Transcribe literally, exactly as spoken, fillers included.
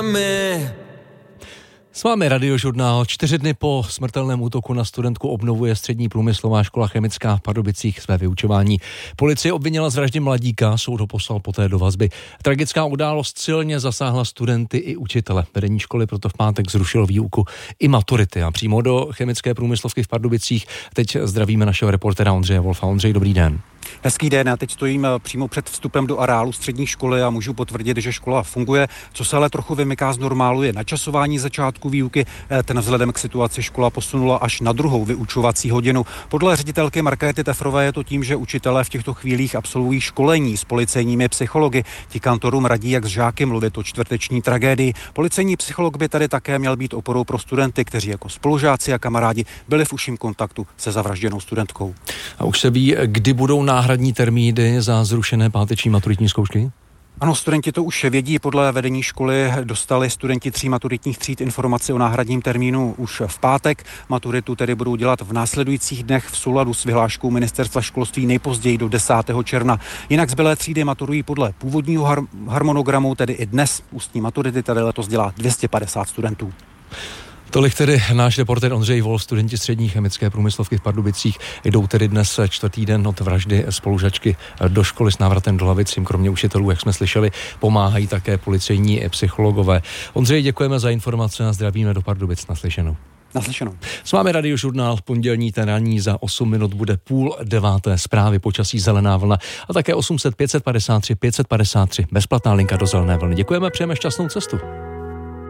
S vámi Radiožurnál. Čtyři dny po smrtelném útoku na studentku obnovuje střední průmyslová škola chemická v Pardubicích své vyučování. Policie obvinila z vraždy mladíka, soud ho poslal poté do vazby. Tragická událost silně zasáhla studenty i učitele. Vedení školy proto v pátek zrušilo výuku i maturity. A přímo do chemické průmyslovky v Pardubicích teď zdravíme našeho reportéra Ondřeje Wolfa. Ondřej, dobrý den. Hezký den, já teď stojím přímo před vstupem do areálu střední školy a můžu potvrdit, že škola funguje. Co se ale trochu vymyká z normálu, je načasování začátku výuky. Ten vzhledem k situaci škola posunula až na druhou vyučovací hodinu. Podle ředitelky Markéty Tefrové je to tím, že učitelé v těchto chvílích absolvují školení s policejními psychology. Ti kantorům radí, jak s žáky mluvit o čtvrteční tragédii. Policejní psycholog by tady také měl být oporou pro studenty, kteří jako spolužáci a kamarádi byli v užším kontaktu se zavražděnou studentkou. A už se ví, kdy budou náhradní termíny za zrušené páteční maturitní zkoušky? Ano, studenti to už vědí. Podle vedení školy dostali studenti tří maturitních tříd informaci o náhradním termínu už v pátek. Maturitu tedy budou dělat v následujících dnech v souladu s vyhláškou Ministerstva školství nejpozději do desátého června. Jinak zbylé třídy maturují podle původního har- harmonogramu, tedy i dnes. Ústní maturity tady letos dělá dvě stě padesát studentů. Tolik tedy náš reportér Ondřej Wolf. Studenti střední chemické průmyslovky v Pardubicích jdou tedy dnes čtvrtý den od vraždy spolužačky do školy s návratem do lavic. Jim kromě učitelů, jak jsme slyšeli, pomáhají také policejní psychologové. Ondřej, děkujeme za informace a zdravíme do Pardubic. Naslyšenou. Naslyšenou. S vámi Radiožurnál, pondělní ten ranní, za osm minut bude půl deváté, zprávy, počasí, zelená vlna a také osm set pět set padesát tři pět set padesát tři bezplatná linka do zelené vlny. Děkujeme, přejeme šťastnou cestu.